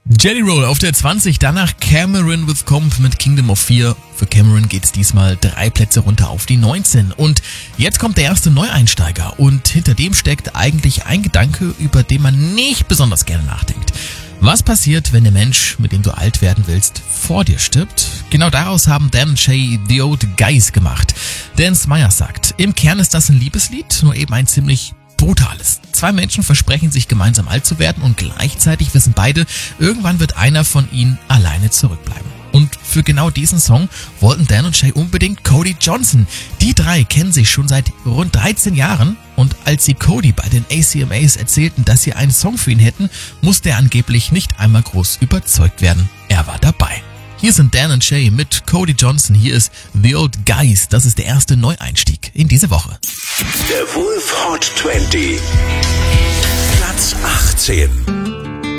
Jelly Roll auf der 20, danach Cameron with Comp mit Kingdom of Fear. Für Cameron geht's diesmal 3 Plätze runter auf die 19. Und jetzt kommt der erste Neueinsteiger und hinter dem steckt eigentlich ein Gedanke, über den man nicht besonders gerne nachdenkt. Was passiert, wenn der Mensch, mit dem du alt werden willst, vor dir stirbt? Genau daraus haben Dan und Shay The Old Guys gemacht. Dan Smyers sagt, im Kern ist das ein Liebeslied, nur eben ein ziemlich brutales. 2 Menschen versprechen sich gemeinsam alt zu werden und gleichzeitig wissen beide, irgendwann wird einer von ihnen alleine zurückbleiben. Und für genau diesen Song wollten Dan und Shay unbedingt Cody Johnson. Die 3 kennen sich schon seit rund 13 Jahren und als sie Cody bei den ACMAs erzählten, dass sie einen Song für ihn hätten, musste er angeblich nicht einmal groß überzeugt werden. Er war dabei. Hier sind Dan und Shay mit Cody Johnson. Hier ist The Old Guys. Das ist der erste Neueinstieg in diese Woche. Der Wolf Hot 20. Platz 18.